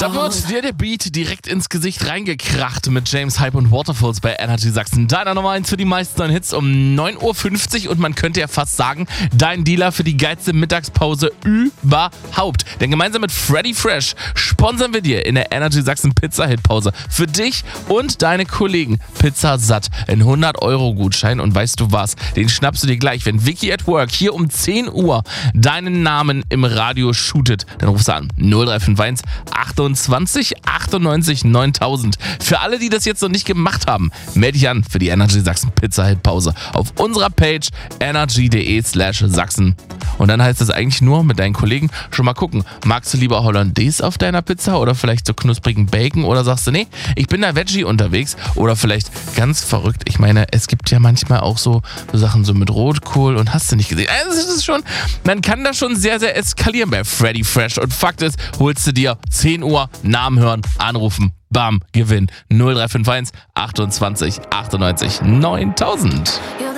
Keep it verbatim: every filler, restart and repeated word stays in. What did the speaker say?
Da wird dir der Beat direkt ins Gesicht reingekracht mit James Hype und Waterfalls bei Energy Sachsen. Deiner Nummer eins für die meisten neuen Hits um neun Uhr fünfzig und man könnte ja fast sagen, dein Dealer für die geilste Mittagspause überhaupt. Denn gemeinsam mit Freddy Fresh sponsern wir dir in der Energy Sachsen Pizza-Hit-Pause für dich und deine Kollegen Pizza satt. Ein hundert Euro Gutschein und weißt du was, den schnappst du dir gleich, wenn Vicky at Work hier um zehn Uhr deinen Namen im Radio shootet. Dann rufst du an null drei fünf eins achtundzwanzig achtundneunzig neuntausend. Für alle, die das jetzt noch nicht gemacht haben, melde dich an für die Energy Sachsen Pizza Hit Pause auf unserer Page energy.de slash Sachsen. Und dann heißt es eigentlich nur mit deinen Kollegen schon mal gucken, magst du lieber Hollandaise auf deiner Pizza oder vielleicht so knusprigen Bacon oder sagst du, nee, ich bin da Veggie unterwegs oder vielleicht ganz verrückt. Ich meine, es gibt ja manchmal auch so, so Sachen so mit Rotkohl und hast du nicht gesehen. Also es ist schon, man kann da schon sehr, sehr eskalieren bei Freddy Fresh. Und Fakt ist, holst du dir zehn Uhr, Namen hören, anrufen, bam, Gewinn. null drei fünf eins achtundzwanzig achtundneunzig neuntausend.